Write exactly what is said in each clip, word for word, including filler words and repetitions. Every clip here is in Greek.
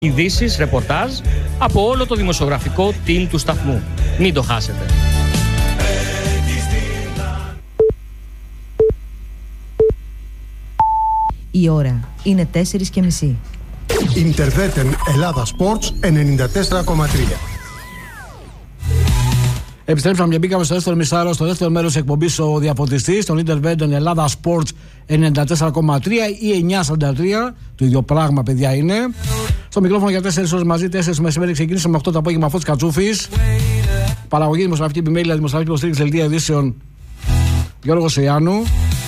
Ειδήσεις, ρεπορτάζ από όλο το δημοσιογραφικό team του σταθμού. Μην το χάσετε. Η ώρα είναι τέσσερις και μισή. Ιντερβέτεν Ελλάδα Sports ενενήντα τέσσερα κόμμα τρία. Επιστρέψαμε και μπήκαμε στο δεύτερο μισάρο, στο δεύτερο μέρος της εκπομπής ο διαφωτιστής, στον Ιντερβέντεν Ελλάδα Sports ενενήντα τέσσερα κόμμα τρία ή εννιακόσια σαράντα τρία. Το ίδιο πράγμα, παιδιά, είναι. Στο μικρόφωνο για τέσσερις ώρες μαζί, τέσσερις μεσημέρι ξεκίνησαμε με οκτώ το απόγευμα. Φώτης Κατσούφης. Παραγωγή δημοσιογραφική επιμέλεια, δημοσιογραφική υποστήριξη δελτία ειδήσεων Γιώργος Ιάννου.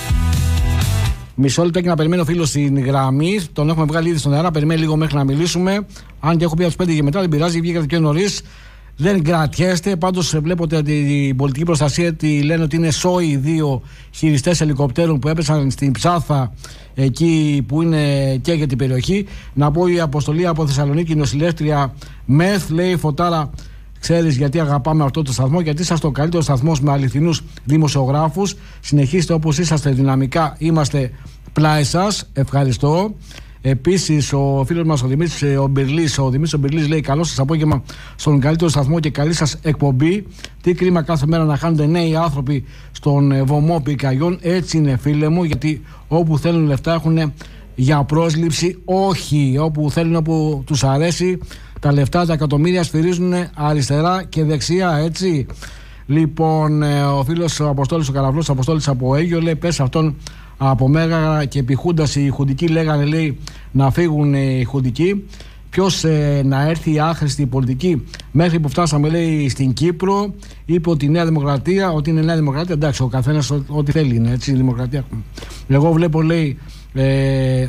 Μισό λεπτό και να περιμένει ο φίλος στην γραμμή. Τον έχουμε βγάλει ήδη στον αέρα. Περιμένει λίγο μέχρι να μιλήσουμε. Αν και έχω πει από τις πέντε και μετά, δεν πειράζει, βγήκατε πιο νωρίς. Δεν κρατιέστε. Πάντως βλέπετε την πολιτική προστασία τη λένε ότι είναι σόι δύο χειριστές ελικοπτέρων που έπεσαν στην Ψάθα, εκεί που είναι και για την περιοχή. Να πω η αποστολή από Θεσσαλονίκη, η νοσηλεύτρια Μεθ, λέει Φωτάρα, ξέρεις γιατί αγαπάμε αυτό το σταθμό? Γιατί είσαστε ο καλύτερος σταθμός με αληθινούς δημοσιογράφους. Συνεχίστε όπως είσαστε δυναμικά, είμαστε πλάι σας. Ευχαριστώ. Επίσης, ο φίλος μας ο Δημήτρης ο Μπυρλής, ο Δημήτρης ο Μπυρλής λέει: καλό σας απόγευμα στον καλύτερο σταθμό και καλή σας εκπομπή. Τι κρίμα κάθε μέρα να χάνονται νέοι άνθρωποι στον βωμό πυρκαγιών. Έτσι είναι, φίλε μου, γιατί όπου θέλουν λεφτά έχουν για πρόσληψη. Όχι, όπου θέλουν, όπου τους αρέσει, τα λεφτά, τα εκατομμύρια σφυρίζουν αριστερά και δεξιά, έτσι. Λοιπόν, ο φίλος ο Αποστόλης ο Καραβλός, ο Αποστόλης από Αίγιο, λέει: πες αυτόν από Μέγαρα και επί Χούντας οι χουντικοί λέγανε, λέει, να φύγουν οι χουντικοί. Ποιος ε, να έρθει η άχρηστη πολιτική μέχρι που φτάσαμε, λέει, στην Κύπρο. Είπε ότι η Νέα Δημοκρατία, ότι είναι Νέα Δημοκρατία. Εντάξει, ο καθένας ό,τι θέλει είναι, έτσι, η Δημοκρατία. Εγώ βλέπω, λέει, ε, ε,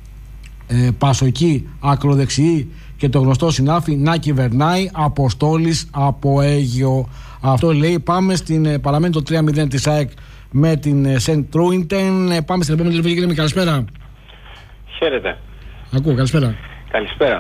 Πασοκή, ακροδεξιή και το γνωστό συνάφι να κυβερνάει. Αποστόλης από Αίγιο. Αυτό λέει. Πάμε στην ε, παραμένει το τρία μηδέν της ΑΕΚ με την Σεντ Τρούιντεν. Πάμε στην επόμενη τηλεφωνική γραμμή. Καλησπέρα. Χαίρετε. Ακούω, καλησπέρα. Καλησπέρα.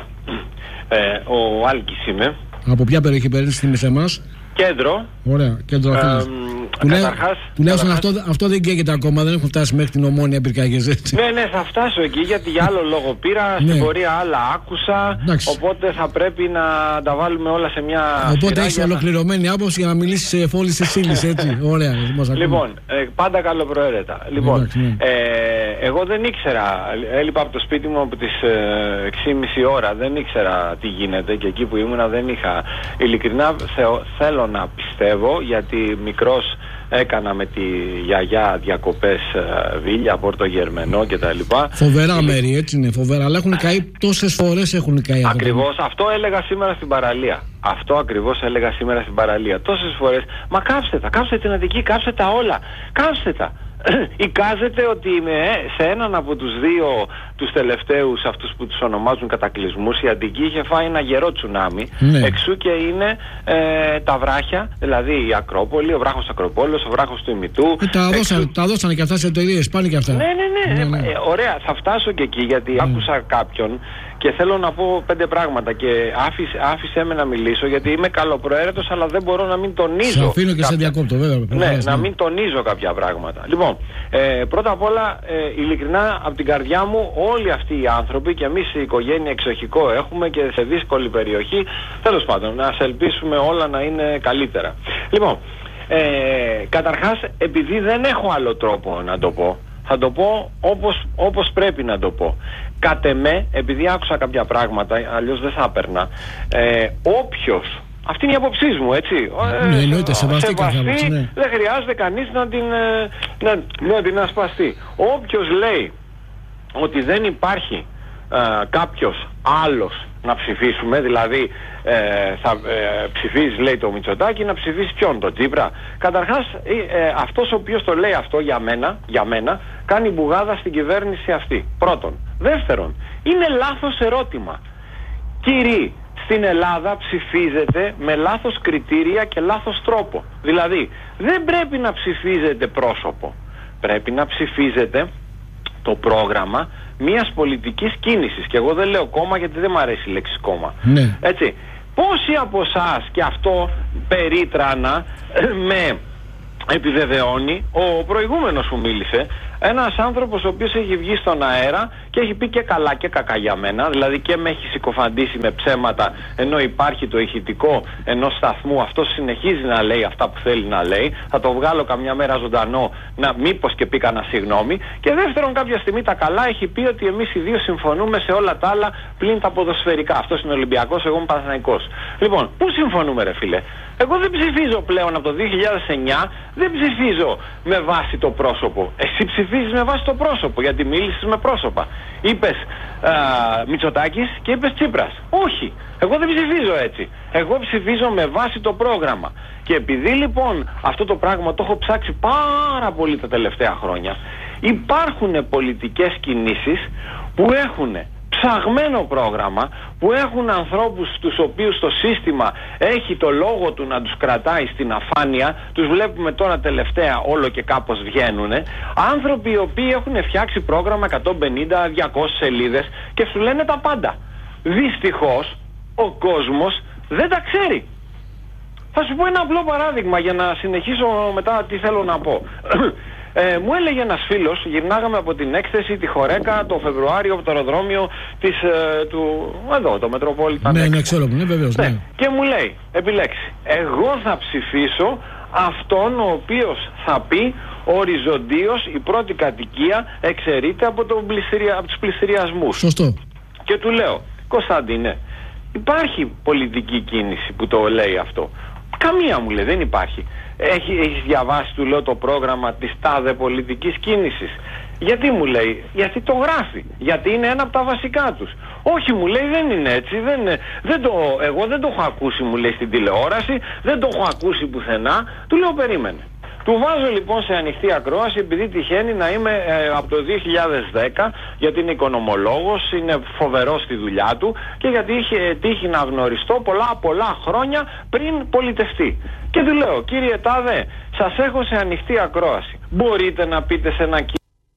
Ε, ο Άλκης είμαι. Από ποια περιοχή παίρνεις, θύμισέ μας? Κέντρο. Ωραία, κέντρο ε, Αθήνας. Καταρχάς, τουλάχιστον αυτό, αυτό δεν καίγεται ακόμα, δεν έχουν φτάσει μέχρι την Ομόνια πυρκαγιές, έτσι. Ναι, ναι, θα φτάσω εκεί γιατί για άλλο λόγο πήρα, στην πορεία άλλα άκουσα. Εντάξει. Οπότε θα πρέπει να τα βάλουμε όλα σε μια. Οπότε έχεις ολοκληρωμένη άποψη για να μιλήσεις σε φόλης της ύλης, έτσι. Ωραία, μας ακούμε. Λοιπόν, ε, πάντα καλοπροαίρετα. Λοιπόν, εντάξει, ναι. ε, εγώ δεν ήξερα, έλειπα από το σπίτι μου από τις ε, έξι και μισή ώρα, δεν ήξερα τι γίνεται και εκεί που ήμουνα δεν είχα. Ειλικρινά θεω, θέλω να πιστεύω, γιατί μικρός έκανα με τη γιαγιά διακοπές ε, Βίλια, Πόρτο Γερμενό κτλ. Φοβερά μέρη, έτσι είναι, φοβερά. Αλλά έχουν καεί τόσες φορές, έχουν καεί. Ακριβώς, αυτό έλεγα σήμερα στην παραλία. Αυτό ακριβώς έλεγα σήμερα στην παραλία. Τόσες φορές, μα κάψτε τα, κάψτε την Αττική, κάψτε τα όλα, κάψτε τα. Εικάζεται ότι σε έναν από τους δύο τους τελευταίους αυτούς που τους ονομάζουν κατακλυσμούς, η Αττική είχε φάει ένα γερό τσουνάμι, ναι. Εξού και είναι ε, τα βράχια, δηλαδή η Ακρόπολη, ο βράχος Ακροπόλος, ο βράχος του Ημιτού. Ε, τα, εξού... δώσανε, τα δώσανε και αυτά σε εταιρείες, πάνε και αυτά. Ναι, ναι, ναι, ναι, ναι. Ε, ωραία, θα φτάσω και εκεί γιατί ναι. Άκουσα κάποιον και θέλω να πω πέντε πράγματα και άφησε, άφησε με να μιλήσω γιατί είμαι καλοπροαίρετος αλλά δεν μπορώ να μην τονίζω. Σε αφήνω και κάποια... σε διακόπτω, βέβαια. Ναι, ναι, να μην τονίζω κάποια πράγματα. Λοιπόν, ε, πρώτα απ' όλα, ε, ειλικρινά από την καρδιά μου, όλοι αυτοί οι άνθρωποι και εμείς η οικογένεια εξοχικό έχουμε και σε δύσκολη περιοχή, τέλος πάντων, να σε ελπίσουμε όλα να είναι καλύτερα. Λοιπόν, ε, καταρχάς, επειδή δεν έχω άλλο τρόπο να το πω, θα το πω όπως, όπως πρέπει να το πω. Κατ' εμέ, επειδή άκουσα κάποια πράγματα, αλλιώς δεν θα έπαιρνα, ε, όποιος, αυτή είναι η άποψή μου, έτσι, ναι, εννοείται, σεβαστή, σεβαστή, ναι. Δεν χρειάζεται κανείς να την, να, να την ασπαστεί. Όποιος λέει ότι δεν υπάρχει ε, κάποιος άλλος να ψηφίσουμε, δηλαδή ε, θα ε, ψηφίσει, λέει, το Μητσοτάκη, να ψηφίσει ποιον, το Τσίπρα? Καταρχάς ε, ε, αυτός ο οποίος το λέει αυτό για μένα, για μένα κάνει μπουγάδα στην κυβέρνηση αυτή. Πρώτον. Δεύτερον, είναι λάθος ερώτημα. Κύριοι, στην Ελλάδα ψηφίζεται με λάθος κριτήρια και λάθος τρόπο. Δηλαδή, δεν πρέπει να ψηφίζετε πρόσωπο. Πρέπει να ψηφίζετε το πρόγραμμα μιας πολιτικής κίνησης. Και εγώ δεν λέω κόμμα γιατί δεν μου αρέσει η λέξη κόμμα. Ναι. Έτσι. Πόσοι από εσάς, και αυτό περίτρανα με επιβεβαιώνει, ο προηγούμενος που μίλησε, Ένας άνθρωπος ο οποίος έχει βγει στον αέρα και έχει πει και καλά και κακά για μένα, δηλαδή και με έχει συκοφαντήσει με ψέματα, ενώ υπάρχει το ηχητικό ενός σταθμού, αυτός συνεχίζει να λέει αυτά που θέλει να λέει, θα το βγάλω καμιά μέρα ζωντανό, να μήπως και πει κανένα συγγνώμη. Και δεύτερον, κάποια στιγμή τα καλά έχει πει ότι εμείς οι δύο συμφωνούμε σε όλα τα άλλα πλην τα ποδοσφαιρικά. Αυτός είναι Ολυμπιακός, εγώ είμαι Παναθηναϊκός. Λοιπόν, πού συμφωνούμε ρε φίλε? Εγώ δεν ψηφίζω πλέον από το δύο χιλιάδες εννιά, δεν ψηφίζω με βάση το πρόσωπο. Εσύ ψηφίζεις με βάση το πρόσωπο, γιατί μίλησες με πρόσωπα. Είπες Μητσοτάκης και είπες Τσίπρας. Όχι, εγώ δεν ψηφίζω έτσι. Εγώ ψηφίζω με βάση το πρόγραμμα. Και επειδή λοιπόν αυτό το πράγμα το έχω ψάξει πάρα πολύ τα τελευταία χρόνια, υπάρχουν πολιτικές κινήσεις που έχουν ψαγμένο πρόγραμμα, που έχουν ανθρώπους τους οποίους το σύστημα έχει το λόγο του να τους κρατάει στην αφάνεια, τους βλέπουμε τώρα τελευταία όλο και κάπως βγαίνουνε, άνθρωποι οι οποίοι έχουν φτιάξει πρόγραμμα εκατόν πενήντα με διακόσιες σελίδες και σου λένε τα πάντα. Δυστυχώς ο κόσμος δεν τα ξέρει. Θα σου πω ένα απλό παράδειγμα για να συνεχίσω μετά τι θέλω να πω. Ε, μου έλεγε ένας φίλος, γυρνάγαμε από την έκθεση τη Χορέκα το Φεβρουάριο από το αεροδρόμιο της, ε, του, εδώ, το Μετροπόλιταν. Ναι, ναι, ξέρω, ναι, βεβαίως, ναι. ναι. Και μου λέει, επιλέξει, εγώ θα ψηφίσω αυτόν ο οποίος θα πει οριζοντίως η πρώτη κατοικία εξαιρείται από, τον πληστηρια, από τους πληστηριασμούς. Σωστό. Και του λέω, Κωνσταντίνε, υπάρχει πολιτική κίνηση που το λέει αυτό? Καμία, μου λέει, δεν υπάρχει. Έχει, έχεις διαβάσει, του λέω, το πρόγραμμα της τάδε πολιτικής κίνησης? Γιατί, μου λέει? Γιατί το γράφει. Γιατί είναι ένα από τα βασικά τους. Όχι, μου λέει, δεν είναι έτσι. Δεν, δεν το, εγώ δεν το έχω ακούσει, μου λέει, στην τηλεόραση. Δεν το έχω ακούσει πουθενά. Του λέω, περίμενε. Του βάζω λοιπόν σε ανοιχτή ακρόαση, επειδή τυχαίνει να είμαι ε, από το δύο χιλιάδες δέκα, γιατί είναι οικονομολόγος, είναι φοβερός στη δουλειά του και γιατί είχε τύχει να γνωριστώ πολλά πολλά χρόνια πριν πολιτευτεί. Και του λέω, κύριε Τάδε, σας έχω σε ανοιχτή ακρόαση. Μπορείτε να πείτε σε ένα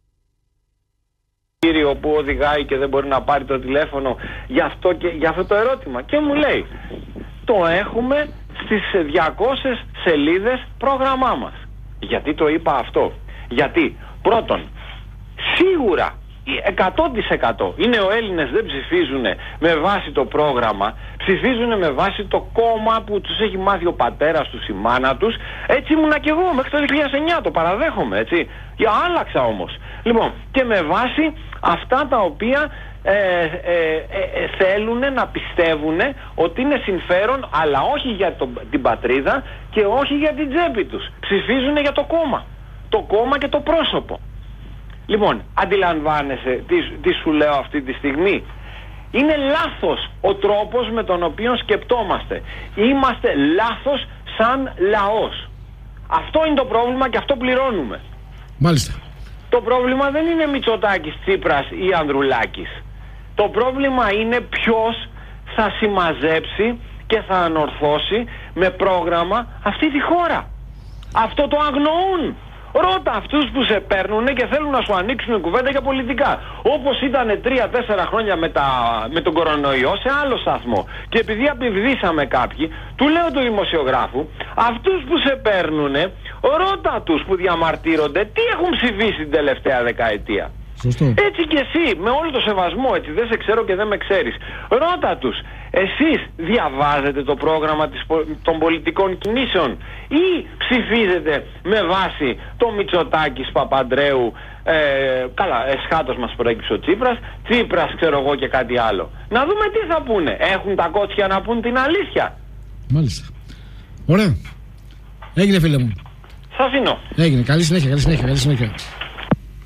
κύριο που οδηγάει και δεν μπορεί να πάρει το τηλέφωνο για αυτό, και, για αυτό το ερώτημα? Και μου λέει, το έχουμε στις διακόσιες σελίδες πρόγραμμά μας. Γιατί το είπα αυτό? Γιατί πρώτον, σίγουρα εκατό τοις εκατό είναι ο Έλληνες δεν ψηφίζουν με βάση το πρόγραμμα, ψηφίζουν με βάση το κόμμα που τους έχει μάθει ο πατέρας τους, η μάνα τους. Έτσι ήμουνα και εγώ μέχρι το δύο χιλιάδες εννιά, το παραδέχομαι, έτσι. Για άλλαξα όμως. Λοιπόν, και με βάση αυτά τα οποία ε, ε, ε, ε, θέλουν να πιστεύουν ότι είναι συμφέρον, αλλά όχι για το, την πατρίδα και όχι για την τσέπη τους. Ψηφίζουν για το κόμμα. Το κόμμα και το πρόσωπο. Λοιπόν, αντιλαμβάνεσαι τι, τι σου λέω αυτή τη στιγμή? Είναι λάθος ο τρόπος με τον οποίο σκεπτόμαστε. Είμαστε λάθος σαν λαός. Αυτό είναι το πρόβλημα και αυτό πληρώνουμε. Μάλιστα. Το πρόβλημα δεν είναι Μητσοτάκης, Τσίπρας ή Ανδρουλάκης. Το πρόβλημα είναι ποιος θα συμμαζέψει και θα ανορθώσει με πρόγραμμα αυτή τη χώρα. Αυτό το αγνοούν. Ρώτα αυτούς που σε παίρνουν και θέλουν να σου ανοίξουν κουβέντα για πολιτικά. Όπως ήταν τρία τέσσερα χρόνια με, τα, με τον κορονοϊό σε άλλο σταθμό. Και επειδή απειβδίσαμε κάποιοι, του λέω του δημοσιογράφου, αυτούς που σε παίρνουν, ρώτα τους που διαμαρτύρονται τι έχουν ψηφίσει την τελευταία δεκαετία. Σωστό. Έτσι και εσύ, με όλο το σεβασμό, έτσι, δεν σε ξέρω και δεν με ξέρεις. Ρώτα τους, εσείς διαβάζετε το πρόγραμμα της, των πολιτικών κινήσεων ή ψηφίζετε με βάση το Μητσοτάκης, Παπαντρέου, ε, καλά, εσχάτως μας προέκυψε ο Τσίπρας, Τσίπρας ξέρω εγώ και κάτι άλλο. Να δούμε τι θα πούνε. Έχουν τα κότσια να πούν την αλήθεια? Μάλιστα. Ωραία. Έγινε, φίλε μου. Σας αφήνω. Έγινε. Καλή συνέχεια, καλή συνέχεια, καλή συνέχεια.